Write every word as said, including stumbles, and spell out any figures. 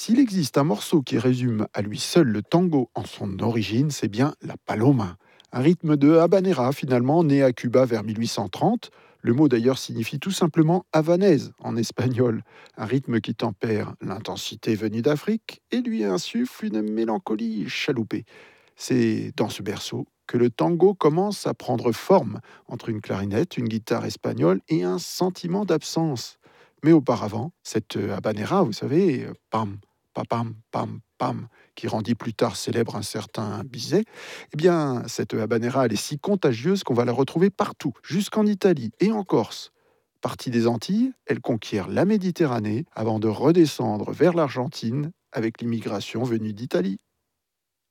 S'il existe un morceau qui résume à lui seul le tango en son origine, c'est bien la paloma. Un rythme de habanera finalement, né à Cuba vers mille huit cent trente. Le mot d'ailleurs signifie tout simplement havanaise en espagnol. Un rythme qui tempère l'intensité venue d'Afrique et lui insuffle une mélancolie chaloupée. C'est dans ce berceau que le tango commence à prendre forme entre une clarinette, une guitare espagnole et un sentiment d'absence. Mais auparavant, cette euh, habanera, vous savez, euh, pam, pa, pam, pam, pam, qui rendit plus tard célèbre un certain Bizet, eh bien, cette habanera, elle est si contagieuse qu'on va la retrouver partout, jusqu'en Italie et en Corse. Partie des Antilles, elle conquiert la Méditerranée avant de redescendre vers l'Argentine avec l'immigration venue d'Italie.